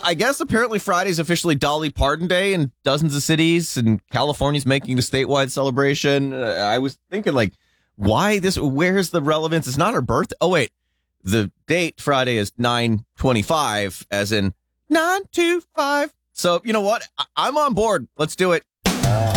I guess apparently Friday's officially Dolly Parton Day in dozens of cities, and California's making a statewide celebration. I was thinking, like, why this? Where's the relevance? It's not her birthday. Oh, wait. The date Friday is 9/25, as in 9/25. So, you know what? I'm on board. Let's do it.